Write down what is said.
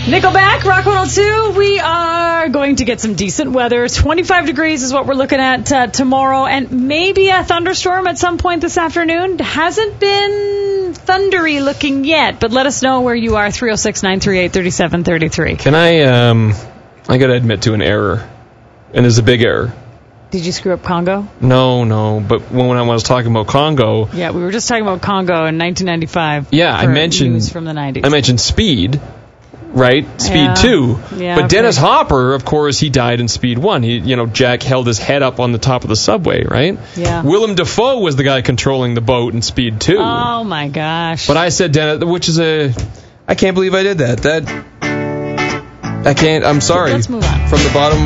Nickelback, Rock 102. We are going to get some decent weather. 25 degrees is what we're looking at tomorrow, and maybe a thunderstorm at some point this afternoon. Hasn't been thundery looking yet, but let us know where you are. 306-938-3733. Can I got to admit to an error, and there's a big error. Did you screw up Congo? No, but when I was talking about Congo... Yeah, we were just talking about Congo in 1995. Yeah, I mentioned... News from the 90s. I mentioned Speed, right? Speed 2. Yeah, but Dennis Hopper, of course, he died in Speed 1. Jack held his head up on the top of the subway, right? Yeah. Willem Dafoe was the guy controlling the boat in Speed 2. Oh, my gosh. But I said Dennis, which is I can't believe I did that. I can't, I'm sorry. Let's move on. From the bottom